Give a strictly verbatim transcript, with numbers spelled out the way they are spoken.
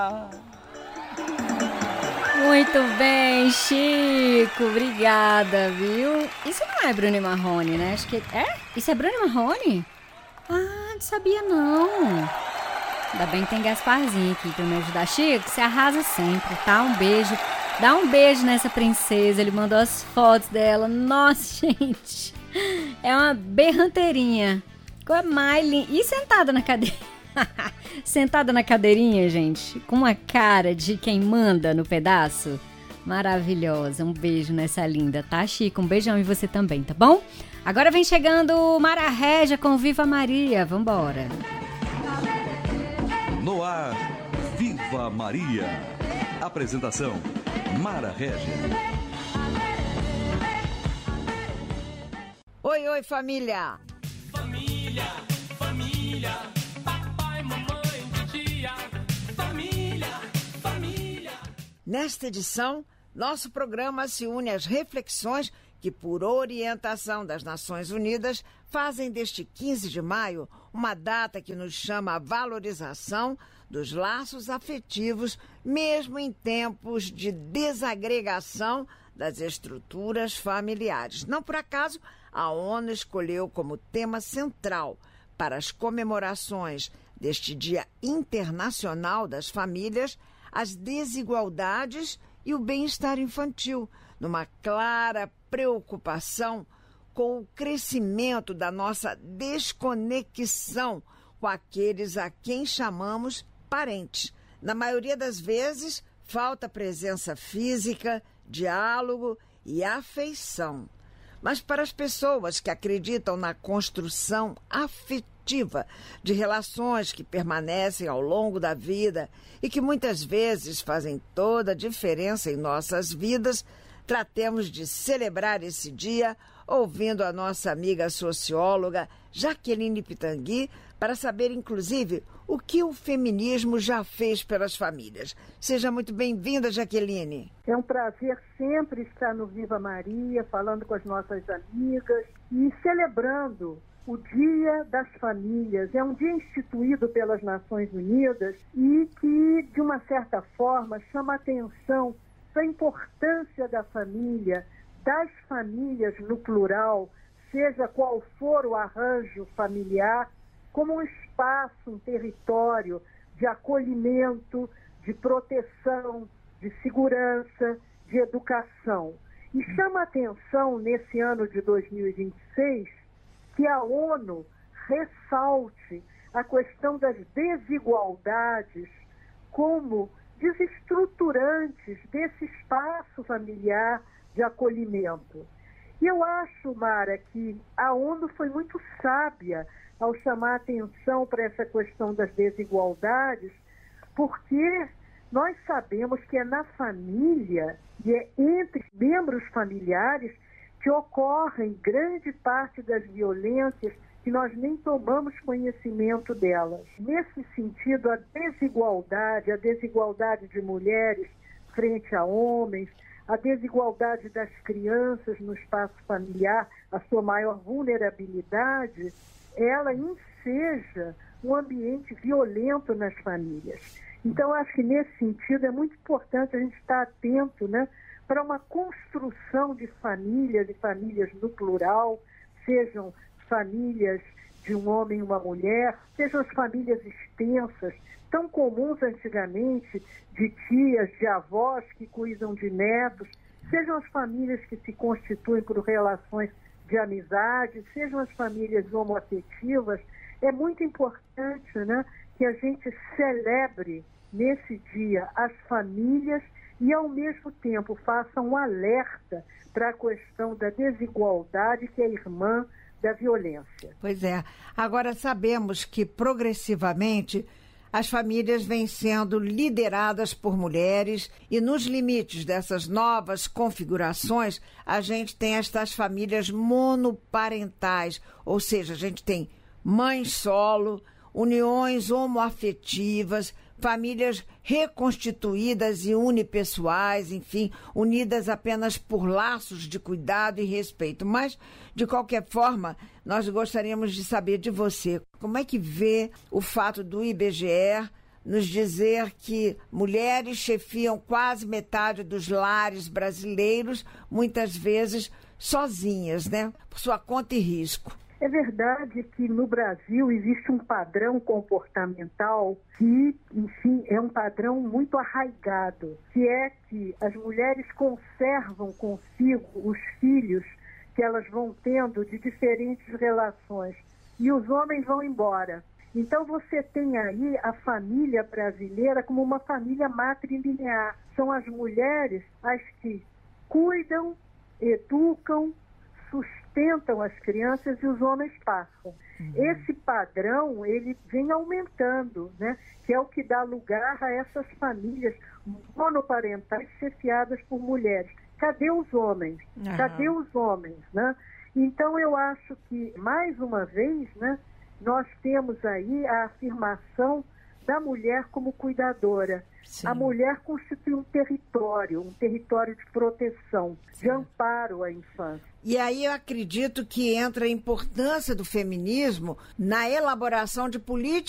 Muito bem, Chico, obrigada, viu? Isso não é Bruno e Marrone, né? Acho que é? Isso é Bruno e Marrone? Ah, não sabia não. Ainda bem que tem Gasparzinho aqui pra me ajudar. Chico, você arrasa sempre, tá? Um beijo. Dá um beijo nessa princesa. Ele mandou as fotos dela. Nossa, gente. É uma berranteirinha. Coisa mais linda. E sentada na cadeira. Sentada na cadeirinha, gente. Com uma cara de quem manda no pedaço. Maravilhosa. Um beijo nessa linda, tá, Chico? Um beijão em você também, tá bom? Agora vem chegando Mara Régia com Viva Maria. Vambora. No ar, Viva Maria. Apresentação, Mara Régia. Oi, oi, família. Família, família, papai, mamãe, titia. Família, família. Nesta edição, nosso programa se une às reflexões que, por orientação das Nações Unidas, fazem deste quinze de maio uma data que nos chama à valorização dos laços afetivos, mesmo em tempos de desagregação das estruturas familiares. Não por acaso, a ONU escolheu como tema central para as comemorações deste Dia Internacional das Famílias as desigualdades e o bem-estar infantil, numa clara preocupação com o crescimento da nossa desconexão com aqueles a quem chamamos parentes. Na maioria das vezes, falta presença física, diálogo e afeição. Mas para as pessoas que acreditam na construção afetiva de relações que permanecem ao longo da vida e que muitas vezes fazem toda a diferença em nossas vidas, tratemos de celebrar esse dia ouvindo a nossa amiga socióloga Jaqueline Pitangui para saber, inclusive, o que o feminismo já fez pelas famílias. Seja muito bem-vinda, Jaqueline. É um prazer sempre estar no Viva Maria, falando com as nossas amigas e celebrando o Dia das Famílias. É um dia instituído pelas Nações Unidas e que, de uma certa forma, chama a atenção da importância da família, das famílias no plural, seja qual for o arranjo familiar, como um espaço, um território de acolhimento, de proteção, de segurança, de educação. E chama a atenção, nesse ano de dois mil e vinte e seis, que a ONU ressalte a questão das desigualdades como desestruturantes desse espaço familiar de acolhimento. E eu acho, Mara, que a ONU foi muito sábia ao chamar a atenção para essa questão das desigualdades, porque nós sabemos que é na família e é entre membros familiares que ocorrem grande parte das violências que nós nem tomamos conhecimento delas. Nesse sentido, a desigualdade, a desigualdade de mulheres frente a homens, a desigualdade das crianças no espaço familiar, a sua maior vulnerabilidade, ela enseja um ambiente violento nas famílias. Então, acho que nesse sentido é muito importante a gente estar atento, né, para uma construção de famílias e famílias no plural, sejam famílias de um homem e uma mulher, sejam as famílias extensas, tão comuns antigamente, de tias, de avós que cuidam de netos, sejam as famílias que se constituem por relações de amizade, sejam as famílias homoafetivas. É muito importante, né, que a gente celebre nesse dia as famílias e, ao mesmo tempo, faça um alerta para a questão da desigualdade, que é irmã da violência. Pois é. Agora sabemos que, progressivamente, as famílias vêm sendo lideradas por mulheres e, nos limites dessas novas configurações, a gente tem estas famílias monoparentais, ou seja, a gente tem mães solo, uniões homoafetivas, famílias reconstituídas e unipessoais, enfim, unidas apenas por laços de cuidado e respeito. Mas, de qualquer forma, nós gostaríamos de saber de você, como é que vê o fato do I B G E nos dizer que mulheres chefiam quase metade dos lares brasileiros, muitas vezes sozinhas, né? Por sua conta e risco. É verdade que no Brasil existe um padrão comportamental que, enfim, é um padrão muito arraigado, que é que as mulheres conservam consigo os filhos que elas vão tendo de diferentes relações e os homens vão embora. Então você tem aí a família brasileira como uma família matrilinear. São as mulheres as que cuidam, educam, sustentam as crianças e os homens passam. Uhum. Esse padrão, ele vem aumentando, né? Que é o que dá lugar a essas famílias monoparentais chefiadas por mulheres. Cadê os homens? Uhum. Cadê os homens, né? Então eu acho que, mais uma vez, né, nós temos aí a afirmação da mulher como cuidadora. Sim. A mulher constitui um território, um território de proteção, Sim. de amparo à infância. E aí eu acredito que entra a importância do feminismo na elaboração de políticas